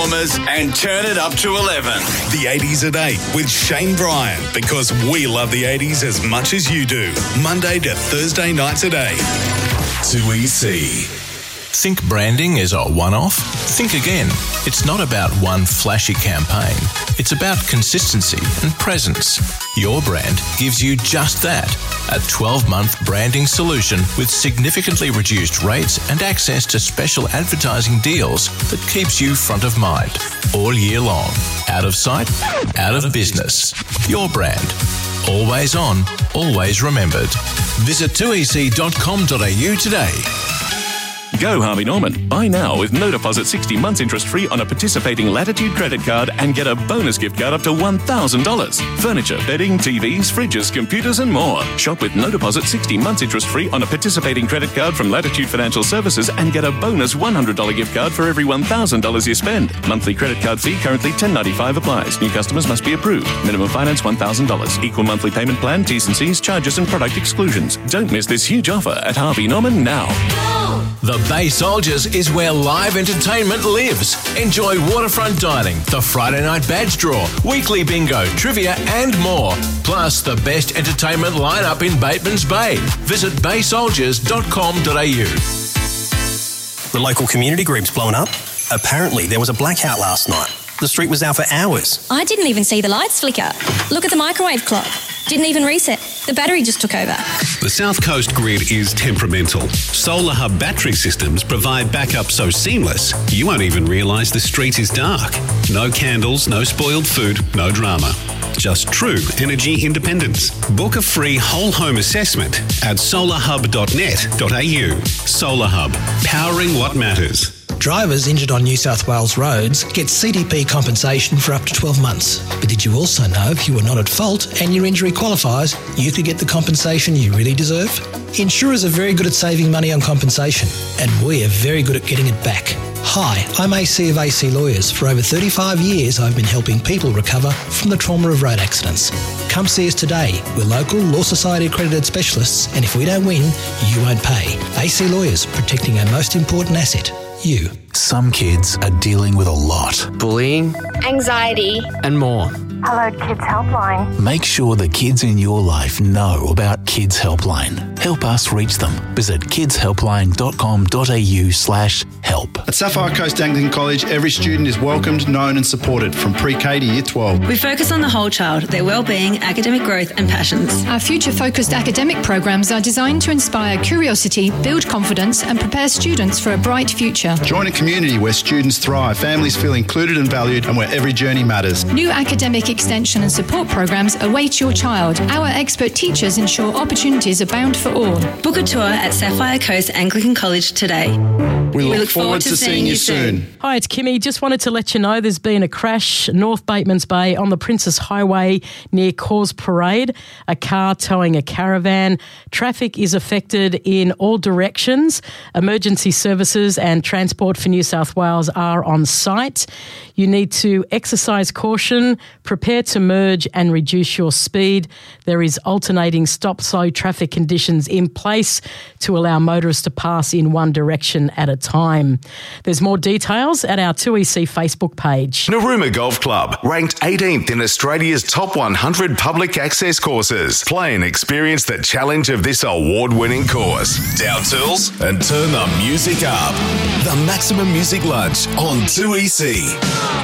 And turn it up to 11. The 80s at 8 with Shane Bryan, because we love the 80s as much as you do. Monday to Thursday nights at 8. 2EC. Think branding is a one-off? Think again. It's not about one flashy campaign. It's about consistency and presence. Your brand gives you just that. A 12-month branding solution with significantly reduced rates and access to special advertising deals that keeps you front of mind all year long. Out of sight, out of business. Your brand. Always on, always remembered. Visit 2ec.com.au today. Go Harvey Norman. Buy now with no deposit 60 months interest free on a participating Latitude credit card and get a bonus gift card up to $1,000. Furniture, bedding, TVs, fridges, computers and more. Shop with no deposit 60 months interest free on a participating credit card from Latitude Financial Services and get a bonus $100 gift card for every $1,000 you spend. Monthly credit card fee currently $10.95 applies. New customers must be approved. Minimum finance $1,000. Equal monthly payment plan, T's and C's, charges and product exclusions. Don't miss this huge offer at Harvey Norman now. The Bay Soldiers is where live entertainment lives. Enjoy waterfront dining, the Friday night badge draw, weekly bingo, trivia and more. Plus the best entertainment lineup in Bateman's Bay. Visit baysoldiers.com.au. The local community group's blown up. Apparently there was a blackout last night. The street was out for hours. I didn't even see the lights flicker. Look at the microwave clock. Didn't even reset. The battery just took over. The South Coast grid is temperamental. Solar Hub battery systems provide backup so seamless, you won't even realise the street is dark. No candles, no spoiled food, no drama. Just true energy independence. Book a free whole home assessment at solarhub.net.au. Solar Hub, powering what matters. Drivers injured on New South Wales roads get CDP compensation for up to 12 months. But did you also know if you were not at fault and your injury qualifies, you could get the compensation you really deserve? Insurers are very good at saving money on compensation, and we are very good at getting it back. Hi, I'm AC of AC Lawyers. For over 35 years, I've been helping people recover from the trauma of road accidents. Come see us today. We're local, Law Society accredited specialists, and if we don't win, you won't pay. AC Lawyers, protecting our most important asset, you. Some kids are dealing with a lot. Bullying, anxiety, and more. Hello Kids Helpline. Make sure the kids in your life know about Kids Helpline. Help us reach them. Visit kidshelpline.com.au/help. At Sapphire Coast Anglican College, every student is welcomed, known and supported from pre-K to Year 12. We focus on the whole child, their well-being, academic growth and passions. Our future-focused academic programs are designed to inspire curiosity, build confidence and prepare students for a bright future. Join a community where students thrive, families feel included and valued, and where every journey matters. New academic extension and support programs await your child. Our expert teachers ensure opportunities abound for all. Book a tour at Sapphire Coast Anglican College today. We look forward to seeing you soon. Hi, it's Kimmy. Just wanted to let you know there's been a crash North Batemans Bay on the Princess Highway near Cause Parade. A car towing a caravan. Traffic is affected in all directions. Emergency services and Transport for New South Wales are on site. You need to exercise caution, prepare to merge and reduce your speed. There is alternating stop-slow traffic conditions in place to allow motorists to pass in one direction at a time. There's more details at our 2EC Facebook page. Narooma Golf Club, ranked 18th in Australia's top 100 public access courses. Play and experience the challenge of this award-winning course. Down tools and turn the music up. The Maximum Music Lunch on 2EC.